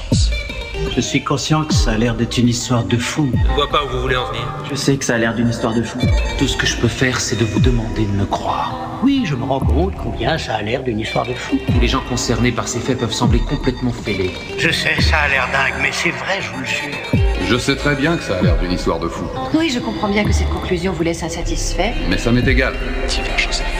conscience. Je suis conscient que ça a l'air d'être une histoire de fou. Je ne vois pas où vous voulez en venir. Je sais que ça a l'air d'une histoire de fou. Tout ce que je peux faire, c'est de vous demander de me croire. Oui, je me rends compte combien ça a l'air d'une histoire de fou. Tous les gens concernés par ces faits peuvent sembler complètement fêlés. Je sais, ça a l'air dingue, mais c'est vrai, je vous le jure. Je sais très bien que ça a l'air d'une histoire de fou. Oui, je comprends bien que cette conclusion vous laisse insatisfait. Mais ça m'est égal. Tiens, Joseph.